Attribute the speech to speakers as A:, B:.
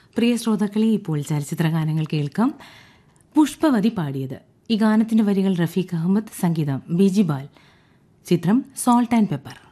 A: പ്രിയ ശ്രോതാക്കളെ, ഇപ്പോൾ ചലച്ചിത്ര ഗാനങ്ങൾ കേൾക്കാം. പുഷ്പവതി പാടിയത്. ഈ ഗാനത്തിന്റെ വരികൾ റഫീഖ് അഹമ്മദ്, സംഗീതം ബിജി ബാൽ. ചിത്രം സോൾട്ട് ആൻഡ് പെപ്പർ.